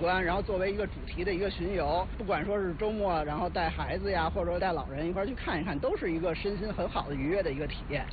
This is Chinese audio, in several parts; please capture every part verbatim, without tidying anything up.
观，然后作为一个主题的一个巡游，不管说是周末，然后带孩子呀，或者说带老人一块去看一看，都是一个身心很好的愉悦的一个体验。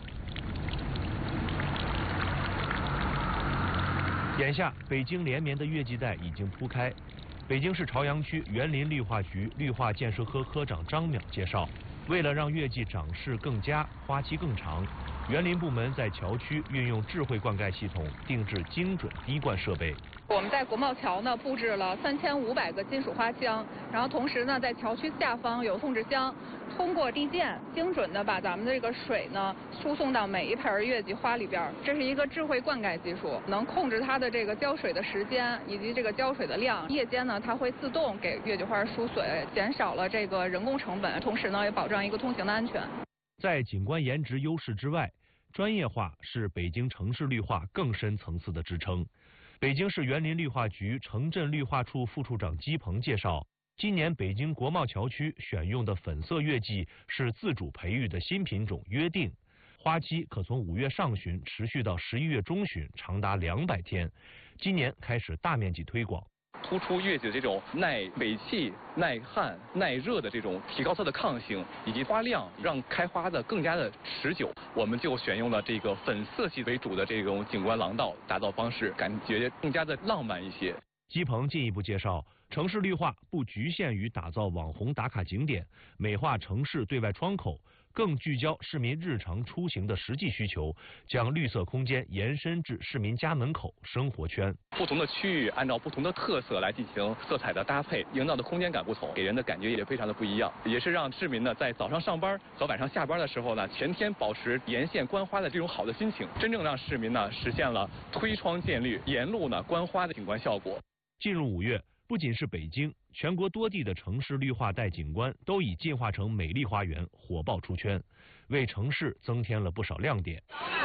眼下，北京连绵的月季带已经铺开。北京市朝阳区园林绿化局绿化建设科科长张淼介绍，为了让月季长势更佳、花期更长，园林部门在桥区运用智慧灌溉系统，定制精准滴灌设备。 我们在国贸桥呢布置了三千五百个金属花箱，然后同时呢在桥区下方有控制箱，通过地溅精准的把咱们的这个水呢输送到每一盆月季花里边。这是一个智慧灌溉技术，能控制它的这个浇水的时间以及这个浇水的量。夜间呢它会自动给月季花输水，减少了这个人工成本，同时呢也保障一个通行的安全。 在景观颜值优势之外，专业化是北京城市绿化更深层次的支撑。北京市园林绿化局城镇绿化处副处长姬鹏介绍，今年北京国贸桥区选用的粉色月季是自主培育的新品种约定，花期可从五月上旬持续到十一月中旬，长达两百天。今年开始大面积推广。 突出月季的这种耐尾气、耐旱、耐热的这种，提高它的抗性以及花量，让开花的更加的持久。我们就选用了这个粉色系为主的这种景观廊道打造方式，感觉更加的浪漫一些。 姬鹏进一步介绍，城市绿化不局限于打造网红打卡景点，美化城市对外窗口，更聚焦市民日常出行的实际需求，将绿色空间延伸至市民家门口、生活圈。 不同的区域按照不同的特色来进行色彩的搭配，营造的空间感不同，给人的感觉也非常的不一样，也是让市民呢在早上上班和晚上下班的时候呢，全天保持沿线观花的这种好的心情，真正让市民呢实现了推窗见绿、沿路呢观花的景观效果。 进入五月，不仅是北京，全国多地的城市绿化带景观都已进化成美丽花园，火爆出圈，为城市增添了不少亮点。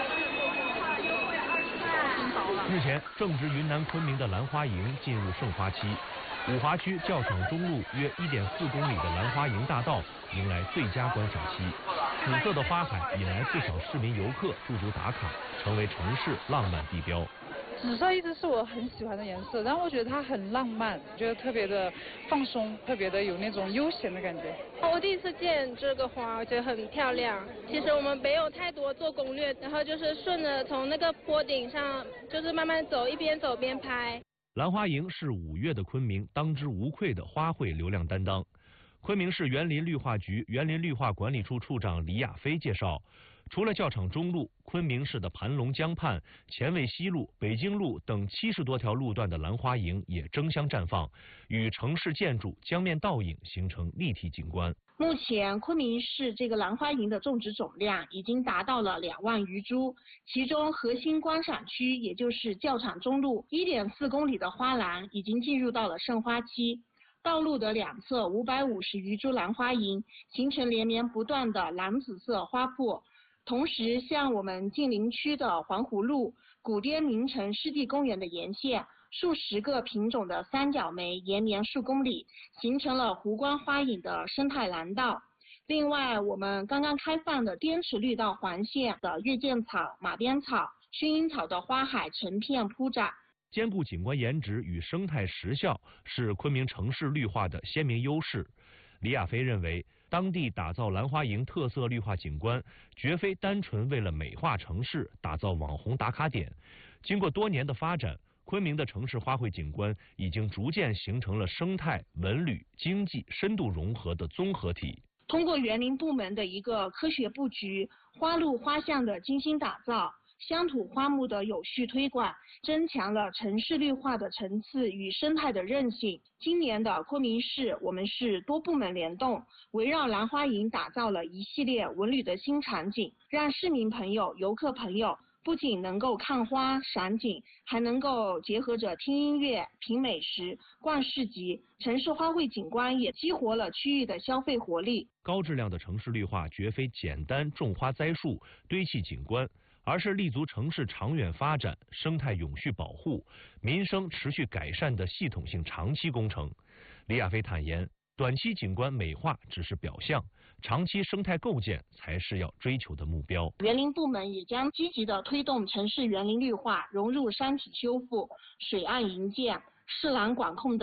日前，正值云南昆明的兰花楹进入盛花期，五华区教场中路约 一点四公里的兰花楹大道迎来最佳观赏期。紫色的花海引来不少市民游客驻足打卡，成为城市浪漫地标。 紫色一直是我很喜欢的颜色，然后我觉得它很浪漫，觉得特别的放松，特别的有那种悠闲的感觉。 我第一次见这个花，我觉得很漂亮。其实我们没有太多做攻略，然后就是顺着从那个坡顶上，就是慢慢走，一边走边拍。 兰花楹是五月的昆明当之无愧的花卉流量担当。昆明市园林绿化局园林绿化管理处处长李亚飞介绍，除了教场中路，昆明市的盘龙江畔、前卫西路、北京路等七十多条路段的兰花楹也争相绽放，与城市建筑江面倒影，形成立体景观。 目前昆明市这个兰花楹的种植总量已经达到了两万余株，其中核心观赏区也就是教场中路 一点四公里的花栏已经进入到了盛花期。道路的两侧五百五十余株兰花楹形成连绵不断的蓝紫色花圃。同时，像我们近邻区的环湖路、古滇名城湿地公园的沿线，数十个品种的三角梅延绵数公里，形成了湖光花影的生态廊道。另外，我们刚刚开放的滇池绿道环线的月见草、马鞭草、薰衣草的花海成片铺展。 兼顾景观颜值与生态实效是昆明城市绿化的鲜明优势。李亚飞认为，当地打造兰花楹特色绿化景观，绝非单纯为了美化城市、打造网红打卡点。经过多年的发展，昆明的城市花卉景观已经逐渐形成了生态、文旅、经济深度融合的综合体。 通过园林部门的一个科学布局，花路花巷的精心打造，乡土花木的有序推广，增强了城市绿化的层次与生态的韧性。今年的昆明市，我们是多部门联动，围绕兰花楹打造了一系列文旅的新场景，让市民朋友、游客朋友不仅能够看花赏景，还能够结合着听音乐、品美食、逛市集。城市花卉景观也激活了区域的消费活力。 高质量的城市绿化绝非简单种花栽树、堆砌景观，而是立足城市长远发展、生态永续保护、民生持续改善的系统性长期工程。李亚飞坦言，短期景观美化只是表象，长期生态构建才是要追求的目标。 园林部门也将积极地推动城市园林绿化融入山体修复、水岸营建、市廊管控等